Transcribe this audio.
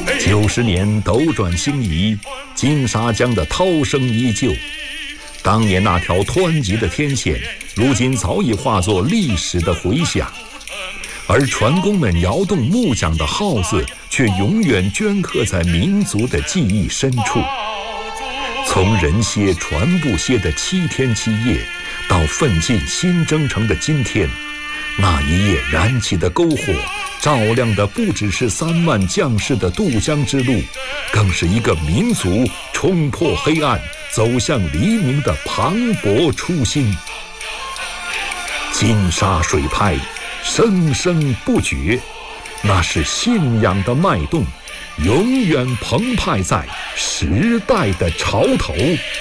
90年斗转星移，金沙江的涛声依旧。当年那条湍急的天线，如今早已化作历史的回响，而船工们摇动木桨的号子，却永远镌刻在民族的记忆深处。从人歇船不歇的7天7夜，到奋进新征程的今天，那一夜燃起的篝火，照亮的不只是3万将士的渡江之路，更是一个民族冲破黑暗，走向黎明的磅礴初心。金沙水拍，生生不绝，那是信仰的脉动，永远澎湃在时代的潮头。